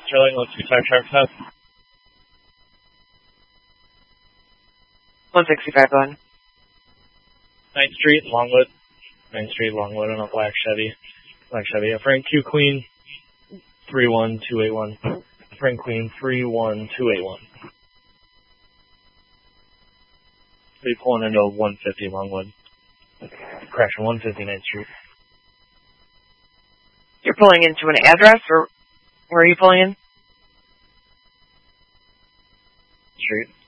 Sterling, let's be Shark Path. 165, go ahead. 9th Street, Longwood. 9th Street, Longwood on a black Chevy. Frank Q Queen, 31281. Frank Queen, 31281. Be pulling into 150 Longwood. Crashing 150 9th Street. You're pulling into an address, or where are you pulling in? Street.